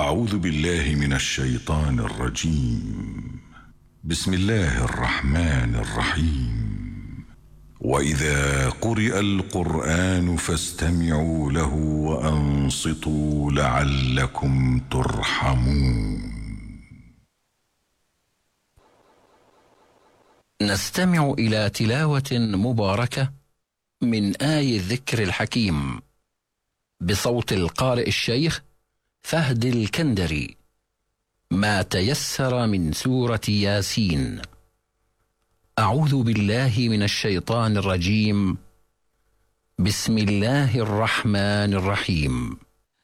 أعوذ بالله من الشيطان الرجيم. بسم الله الرحمن الرحيم. وإذا قرئ القرآن فاستمعوا له وأنصتوا لعلكم ترحمون. نستمع إلى تلاوة مباركة من آي الذكر الحكيم بصوت القارئ الشيخ فهد الكندري، ما تيسر من سورة ياسين. أعوذ بالله من الشيطان الرجيم. بسم الله الرحمن الرحيم.